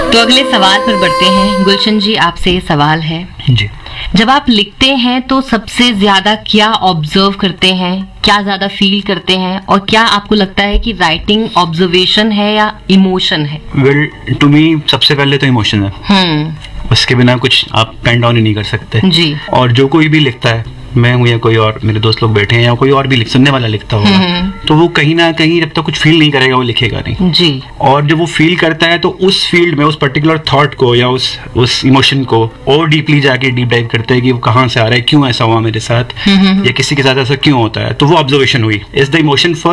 तो अगले सवाल पर बढ़ते हैं। गुलशन जी, आपसे ये सवाल है जी। जब आप लिखते हैं तो सबसे ज्यादा क्या ऑब्जर्व करते हैं, क्या ज्यादा फील करते हैं, और क्या आपको लगता है कि राइटिंग ऑब्जर्वेशन है या इमोशन है? वेल, टू मी सबसे पहले तो इमोशन है। उसके बिना कुछ आप पेन डाउन ही नहीं कर सकते जी। और जो कोई भी लिखता है, मैं हूँ या कोई और मेरे दोस्त लोग बैठे हैं या कोई और भी सुनने वाला लिखता होगा, तो वो कहीं ना कहीं जब तक कुछ फील नहीं करेगा वो लिखेगा नहीं जी। और जब वो फील करता है तो उस फील्ड में उस पर्टिकुलर थॉट को या उस इमोशन को और डीपली जाके डीप डाइव करते हैं कि वो कहाँ से आ रहा है, क्यों ऐसा हुआ मेरे साथ या किसी के साथ ऐसा क्यों होता है, तो वो ऑब्जर्वेशन हुई। Is the emotion